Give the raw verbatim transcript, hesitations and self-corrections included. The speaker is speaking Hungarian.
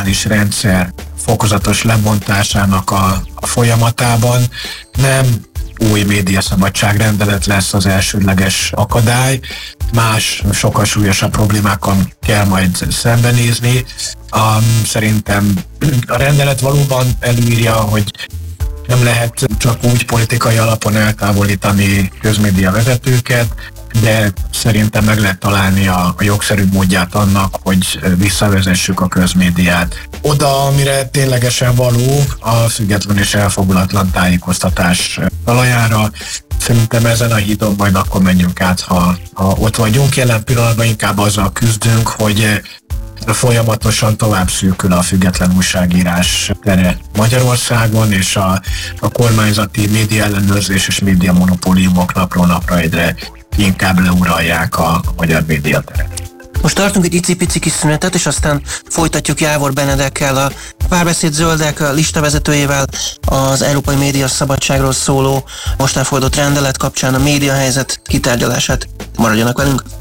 liberális rendszer fokozatos lebontásának a, a folyamatában nem új médiaszabadság rendelet lesz az elsődleges akadály, más, sokkal súlyosabb problémákkal kell majd szembenézni. Um, szerintem a rendelet valóban előírja, hogy nem lehet csak úgy politikai alapon eltávolítani közmédia vezetőket, de szerintem meg lehet találni a, a jogszerű módját annak, hogy visszavezessük a közmédiát oda, amire ténylegesen való, a független és elfogulatlan tájékoztatás talajára. Szerintem ezen a hídon majd akkor menjünk át, ha, ha ott vagyunk. Jelen pillanatban inkább azzal küzdünk, hogy folyamatosan tovább szűkül a független újságírás tere Magyarországon, és a, a kormányzati média ellenőrzés és média monopóliumok napról napra egyre inkább leuralják a, a magyar médiateret. Most tartunk egy icipici kis szünetet, és aztán folytatjuk Jávor Benedekkel, a Párbeszéd Zöldek listavezetőjével az Európai Média Szabadságról szóló most elfogadott rendelet kapcsán a médiahelyzet kitárgyalását. Maradjanak velünk!